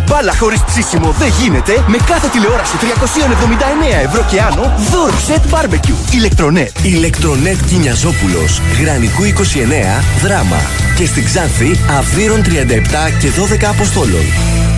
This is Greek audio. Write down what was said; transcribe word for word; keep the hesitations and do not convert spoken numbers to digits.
Μπάλα χωρίς ψήσιμο δεν γίνεται. Με κάθε τηλεόραση τριακόσια εβδομήντα εννέα ευρώ και άνω, δώρο σετ barbecue. Ηλεκτρονέτ. Ηλεκτρονέτ Κινιαζόπουλος, Γρανικού είκοσι εννέα, Δράμα. Και στην Ξάνθη, Αυδείρων τριάντα επτά και δώδεκα Αποστόλων.